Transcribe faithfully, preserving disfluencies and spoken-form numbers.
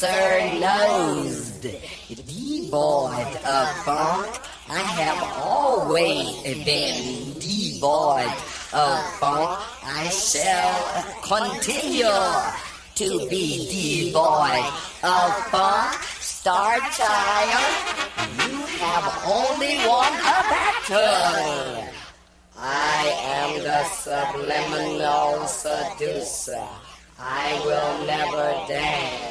Sir-nosed, devoid of funk. I have always been devoid of funk. I shall continue to be devoid of funk. Star Child, you have only won a battle. I am the subliminal seducer. I will never dance.